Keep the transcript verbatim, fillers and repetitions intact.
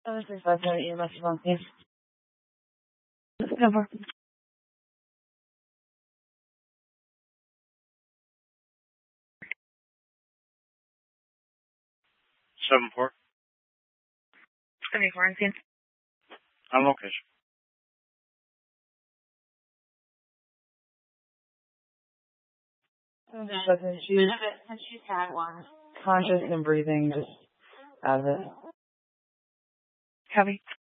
seven three five seven E M S on scene. Over. Seven four. seventy-four on scene. On location. Listen, she was, she's had one. Conscious and breathing, just out of it. Copy.